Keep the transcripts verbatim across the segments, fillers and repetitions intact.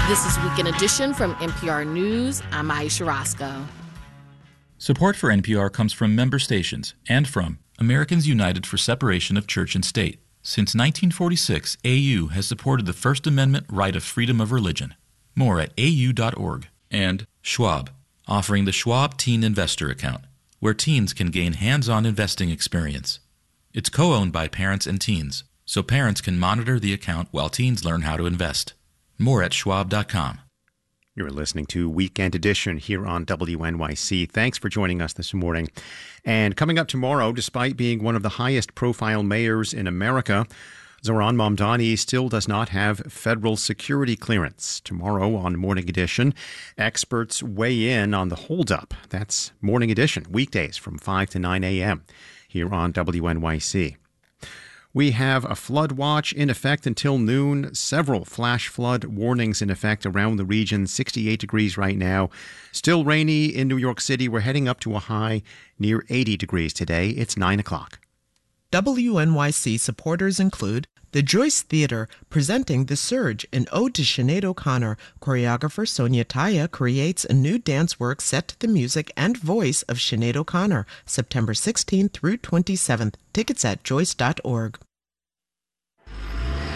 This is Weekend Edition from N P R News. I'm Aisha Roscoe. Support for N P R comes from member stations and from Americans United for Separation of Church and State. Since nineteen forty-six, A U has supported the First Amendment right of freedom of religion. More at A U dot org. And Schwab, offering the Schwab Teen Investor Account, where teens can gain hands-on investing experience. It's co-owned by parents and teens, so parents can monitor the account while teens learn how to invest. More at schwab dot com. You're listening to Weekend Edition here on W N Y C. Thanks for joining us this morning. And coming up tomorrow, despite being one of the highest profile mayors in America, Zohran Mamdani still does not have federal security clearance. Tomorrow on Morning Edition, experts weigh in on the holdup. That's Morning Edition, weekdays from five to nine a.m. here on W N Y C. We have a flood watch in effect until noon. Several flash flood warnings in effect around the region. sixty-eight degrees right now. Still rainy in New York City. We're heading up to a high near eighty degrees today. It's nine o'clock. W N Y C supporters include the Joyce Theater, presenting The Surge, an ode to Sinead O'Connor. Choreographer Sonia Taya creates a new dance work set to the music and voice of Sinead O'Connor, September sixteenth through twenty-seventh. Tickets at joyce dot org.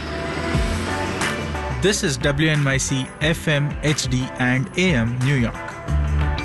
This is W N Y C F M, H D, and A M New York.